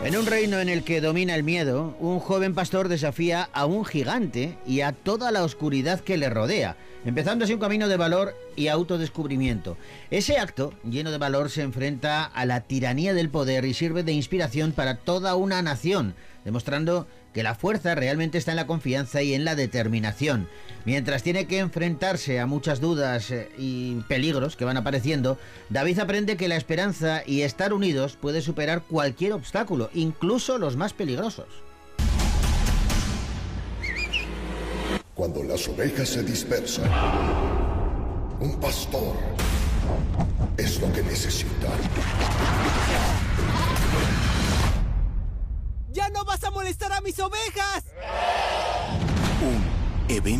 En un reino en el que domina el miedo, un joven pastor desafía a un gigante y a toda la oscuridad que le rodea, empezando así un camino de valor y autodescubrimiento. Ese acto, lleno de valor, se enfrenta a la tiranía del poder y sirve de inspiración para toda una nación, demostrando que la fuerza realmente está en la confianza y en la determinación. Mientras tiene que enfrentarse a muchas dudas y peligros que van apareciendo, David aprende que la esperanza y estar unidos puede superar cualquier obstáculo, incluso los más peligrosos. Cuando las ovejas se dispersan, un pastor es lo que necesitan. ¡Ya no vas a molestar a mis ovejas! Un evento